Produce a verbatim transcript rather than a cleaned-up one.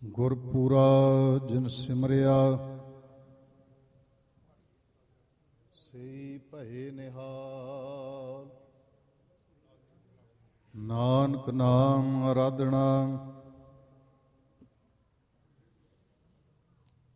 ਗੁਰਪੂਰਾ ਜਿਨ ਸਿਮਰਿਆ ਸਈ ਭਏ ਨਿਹਾਲ। ਨਾਨਕ ਨਾਮ ਅਰਾਧਣਾ